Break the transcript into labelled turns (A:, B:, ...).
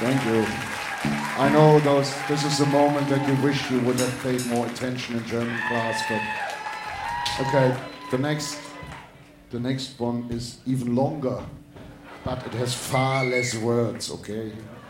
A: Thank you. I know this is a moment that you wish you would have paid more attention in German class, but okay, the next one is even longer, but it has far less words, okay?